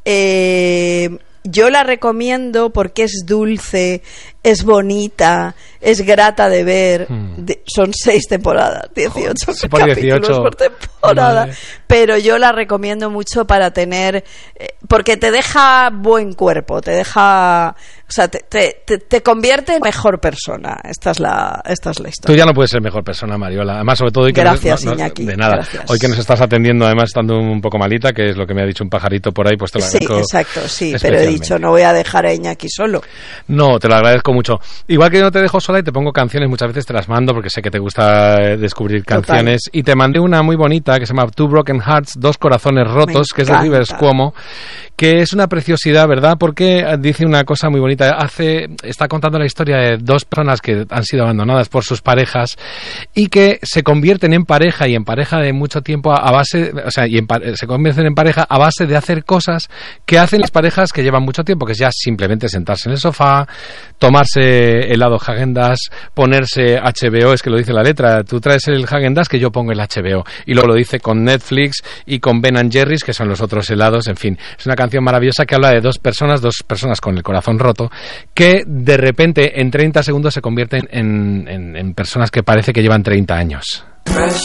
Yo la recomiendo porque es dulce, es bonita, es grata de ver. Son 6 temporadas, 18 capítulos por temporada. Vale. Pero yo la recomiendo mucho para tener, porque te deja buen cuerpo, te deja, o sea, te convierte en mejor persona. Esta es la historia. Tú ya no puedes ser mejor persona, Mariola. Además, sobre todo hoy que gracias, Iñaki. De nada. Gracias. Hoy que nos estás atendiendo, además estando un poco malita, que es lo que me ha dicho un pajarito por ahí, pues te lo agradezco. Sí, exacto, sí, pero he dicho, no voy a dejar a Iñaki solo. No, te lo agradezco mucho. Igual que no te dejo sola y te pongo canciones, muchas veces te las mando porque sé que te gusta descubrir canciones. Total. Y te mandé una muy bonita que se llama Two Broken Hearts, 2 corazones rotos, que es de Rivers Cuomo, que es una preciosidad, ¿verdad? Porque dice una cosa muy bonita. Está contando la historia de 2 personas que han sido abandonadas por sus parejas y que se convierten en pareja y en pareja de mucho tiempo a base, o sea, se convierten en pareja a base de hacer cosas que hacen las parejas que llevan mucho tiempo, que es ya simplemente sentarse en el sofá, tomarse helado Häagen-Dazs, ponerse HBO, es que lo dice la letra, tú traes el Häagen-Dazs que yo pongo el HBO, y luego lo dice con Netflix y con Ben & Jerry's, que son los otros helados, en fin, es una canción maravillosa que habla de 2 personas con el corazón roto, que de repente en 30 segundos se convierten en personas que parece que llevan 30 años.